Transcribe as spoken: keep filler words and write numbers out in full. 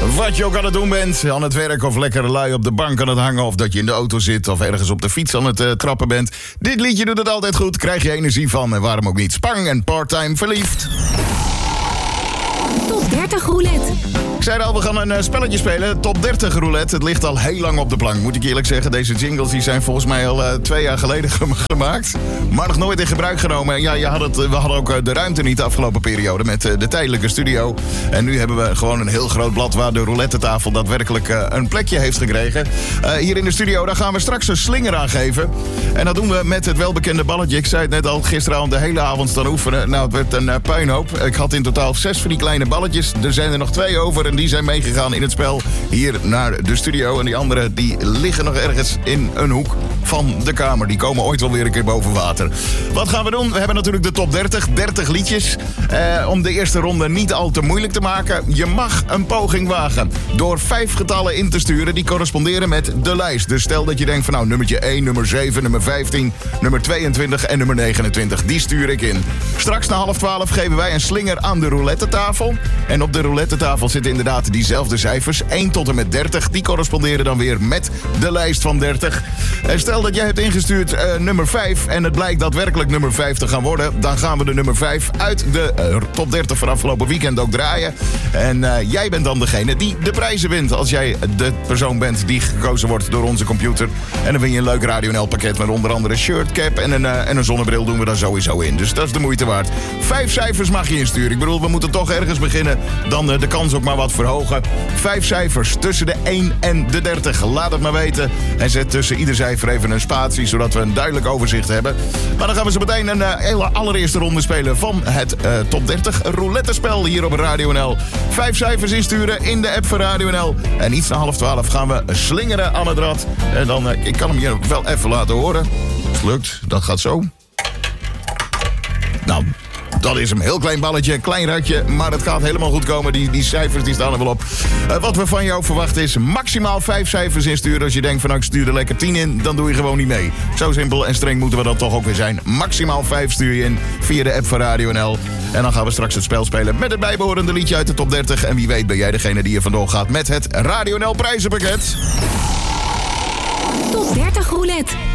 Wat je ook aan het doen bent, aan het werk of lekker lui op de bank aan het hangen... of dat je in de auto zit of ergens op de fiets aan het uh, trappen bent. Dit liedje doet het altijd goed, krijg je energie van en waarom ook niet. Spang en Part-Time Verliefd. Top dertig roulette. Ik zei al, we gaan een uh, spelletje spelen. Top dertig roulette. Het ligt al heel lang op de plank, moet ik eerlijk zeggen. Deze jingles die zijn volgens mij al uh, twee jaar geleden gemaakt. Maar nog nooit in gebruik genomen. Ja, je had het, we hadden ook uh, de ruimte niet de afgelopen periode met uh, de tijdelijke studio. En nu hebben we gewoon een heel groot blad waar de roulette-tafel daadwerkelijk uh, een plekje heeft gekregen. Uh, hier in de studio, daar gaan we straks een slinger aan geven. En dat doen we met het welbekende balletje. Ik zei het net al, gisteravond de hele avond staan oefenen. Nou, het werd een uh, puinhoop. Ik had in totaal zes van die kleine balletjes. Er zijn er nog twee over en die zijn meegegaan in het spel hier naar de studio. En die andere die liggen nog ergens in een hoek van de kamer. Die komen ooit wel weer een keer boven water. Wat gaan we doen? We hebben natuurlijk de top dertig. dertig liedjes. Eh, om de eerste ronde niet al te moeilijk te maken. Je mag een poging wagen door vijf getallen in te sturen die corresponderen met de lijst. Dus stel dat je denkt van nou nummertje één, nummer zeven, nummer vijftien, nummer tweeëntwintig en nummer negenentwintig. Die stuur ik in. Straks na half twaalf geven wij een slinger aan de roulette-tafel. En op de roulette-tafel zitten inderdaad diezelfde cijfers. één tot en met dertig. Die corresponderen dan weer met de lijst van dertig. En stel dat jij hebt ingestuurd uh, nummer vijf en het blijkt daadwerkelijk nummer vijf te gaan worden. Dan gaan we de nummer vijf uit de uh, top dertig van afgelopen weekend ook draaien. En uh, jij bent dan degene die de prijzen wint. Als jij de persoon bent die gekozen wordt door onze computer. En dan win je een leuk Radio N L pakket met onder andere een shirtcap en een, uh, en een zonnebril doen we daar sowieso in. Dus dat is de moeite waard. Vijf cijfers mag je insturen. Ik bedoel, we moeten toch ergens beginnen. Dan uh, de kans ook maar wat verhogen. Vijf cijfers tussen de één en de dertig. Laat het maar weten. En zet tussen ieder cijfer even een spatie, zodat we een duidelijk overzicht hebben. Maar dan gaan we zo meteen een uh, hele allereerste ronde spelen van het uh, top dertig roulette-spel hier op Radio N L. Vijf cijfers insturen in de app van Radio N L. En iets na half twaalf gaan we slingeren aan het rad. En dan, uh, ik kan hem je wel even laten horen. Het lukt, dat gaat zo. Nou, dat is een heel klein balletje, klein ratje, maar het gaat helemaal goed komen. Die, die cijfers die staan er wel op. Uh, wat we van jou verwachten is maximaal vijf cijfers insturen. Als je denkt van nou ik stuur er lekker tien in, dan doe je gewoon niet mee. Zo simpel en streng moeten we dan toch ook weer zijn. Maximaal vijf stuur je in via de app van Radio N L. En dan gaan we straks het spel spelen met het bijbehorende liedje uit de top dertig. En wie weet ben jij degene die er vandoor gaat met het Radio N L prijzenpakket. Top dertig roulette.